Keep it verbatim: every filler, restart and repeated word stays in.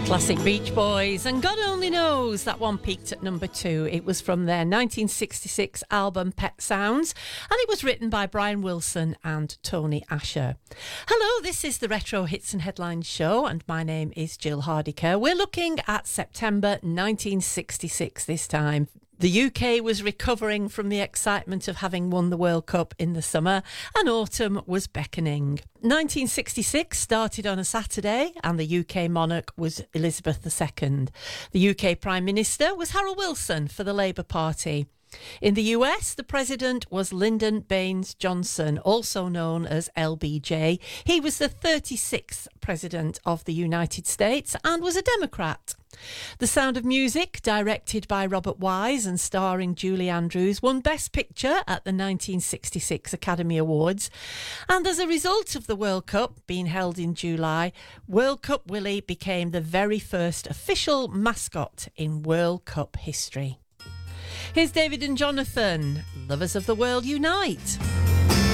Classic Beach Boys, and God only knows that one peaked at number two. It was from their nineteen sixty-six album Pet Sounds, and it was written by Brian Wilson and Tony Asher. Hello, this is the Retro Hits and Headlines show, and my name is Jill Hardiker. We're looking at September nineteen sixty-six this time. The U K was recovering from the excitement of having won the World Cup in the summer, and autumn was beckoning. nineteen sixty-six started on a Saturday, and the U K monarch was Elizabeth the Second. The U K Prime Minister was Harold Wilson for the Labour Party. In the U S, the president was Lyndon Baines Johnson, also known as L B J. He was the thirty-sixth president of the United States and was a Democrat. The Sound of Music, directed by Robert Wise and starring Julie Andrews, won Best Picture at the nineteen sixty-six Academy Awards. And as a result of the World Cup being held in July, World Cup Willie became the very first official mascot in World Cup history. Here's David and Jonathan, Lovers of the World Unite.